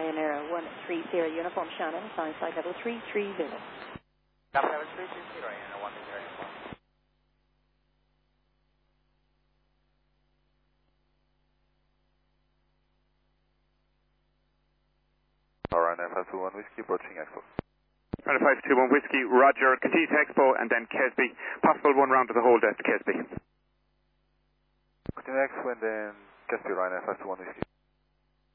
Ryanair 130 Uniform Shannon, sign flight level 330. Level 330, Ryanair 130 Uniform. Ryanair 521 Whiskey approaching Expo. Ryanair 521 Whiskey, Roger, continue to Expo and then Kesby. Possible one round to the hold at Kesby. Continue Expo and then Kesby, Ryanair 521 Whiskey.